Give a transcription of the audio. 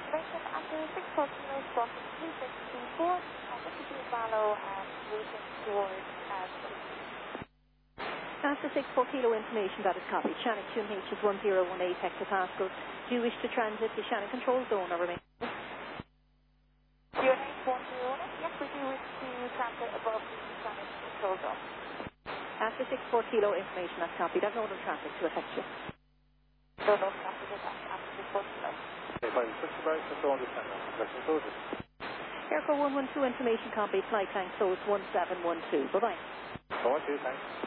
information after 64 kilos, crossing 3634, this is the Valo and routing towards After 64 kilo information, that is copied. Shannon QNH is 1018 hectopascals. Do you wish to transit the Shannon control zone or remain? QNH 108, yes, we do wish to transit above the Shannon control zone. After 64 kilo information, that's copied. I've no other traffic to affect you. No traffic is after 64 kilos. Okay, fine. Just about the phone just now. Let's close it. Airco 112 information copy. Flight time close 1712. Bye-bye. Oh, okay, thanks.